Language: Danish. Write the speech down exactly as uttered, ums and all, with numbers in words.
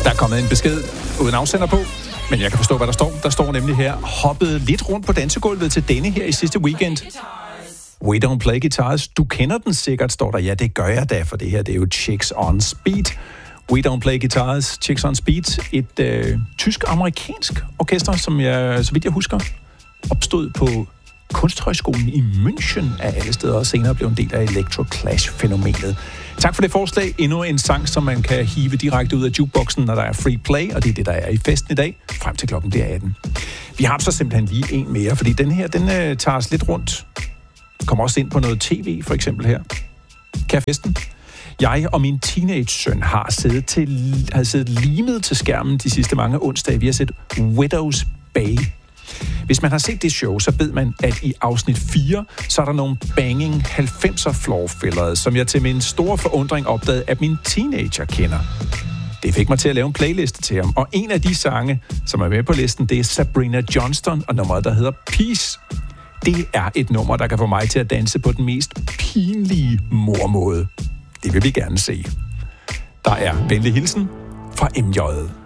Der er kommet en besked uden afsender på, men jeg kan forstå, hvad der står. Der står nemlig her, hoppede lidt rundt på dansegulvet til denne her i sidste weekend. We Don't Play Guitars. Du kender den sikkert, står der. Ja, det gør jeg da, for det her det er jo Chicks on Speed. We Don't Play Guitars, Chicks on Speed. Et øh, tysk-amerikansk orkester, som jeg, så vidt jeg husker, opstod på Kunsthøjskolen i München af alle steder, og senere blev en del af Electroclash-fænomenet. Tak for det forslag. Endnu en sang, som man kan hive direkte ud af jukeboxen, når der er free play, og det er det, der er i festen i dag, frem til klokken bliver atten. Vi har så simpelthen lige en mere, fordi den her, den øh, tager os lidt rundt. Kommer også ind på noget tv, for eksempel her. Kære festen. Jeg og min teenage-søn har siddet, til, har siddet limet til skærmen de sidste mange onsdage. Vi har set Widow's Bay. Hvis man har set det show, så ved man, at i afsnit fire, så er der nogle banging halvfemser floor fillers, som jeg til min store forundring opdagede, at min teenager kender. Det fik mig til at lave en playliste til ham, og en af de sange, som er med på listen, det er Sabrina Johnston og nummeret, der hedder Peace. Det er et nummer, der kan få mig til at danse på den mest pinlige mormåde. Det vil vi gerne se. Der er venlig hilsen fra M J.